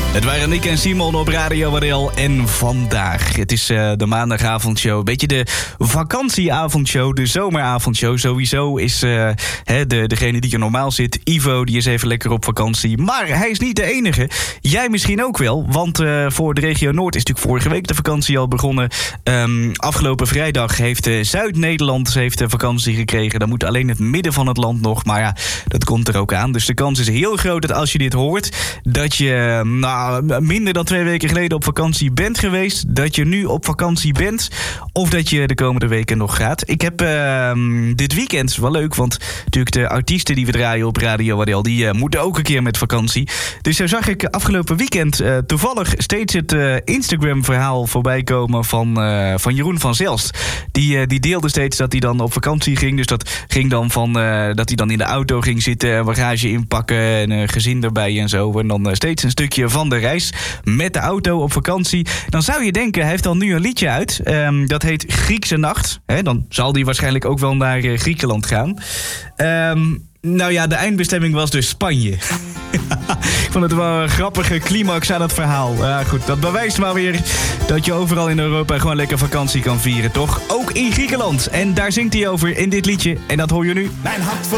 Het waren Nick en Simon op Radio Waddel en vandaag. Het is de maandagavondshow. Een beetje de vakantieavondshow, de zomeravondshow. Sowieso is degene die er normaal zit, Ivo, die is even lekker op vakantie. Maar hij is niet de enige. Jij misschien ook wel, want voor de regio Noord is natuurlijk vorige week de vakantie al begonnen. Afgelopen vrijdag heeft Zuid-Nederland vakantie gekregen. Dan moet alleen het midden van het land nog, maar ja, dat komt er ook aan. Dus de kans is heel groot dat als je dit hoort, dat je minder dan 2 weken geleden op vakantie bent geweest, dat je nu op vakantie bent, of dat je de komende weken nog gaat. Ik heb dit weekend, wel leuk, want natuurlijk de artiesten die we draaien op Radio Waddel, die moeten ook een keer met vakantie. Dus zo zag ik afgelopen weekend toevallig steeds het Instagram-verhaal voorbij komen van Jeroen van Zelst. Die deelde steeds dat hij dan op vakantie ging. Dus dat ging dan van dat hij dan in de auto ging zitten, bagage inpakken en een gezin erbij en zo. En dan steeds een stukje van de reis met de auto op vakantie. Dan zou je denken, hij heeft al nu een liedje uit. Dat heet Griekse Nacht. Dan zal hij waarschijnlijk ook wel naar Griekenland gaan. Nou ja, de eindbestemming was dus Spanje. Ik vond het wel een grappige climax aan het verhaal. Ja, goed, dat bewijst maar weer dat je overal in Europa gewoon lekker vakantie kan vieren, toch? Ook in Griekenland. En daar zingt hij over in dit liedje. En dat hoor je nu. Mijn hart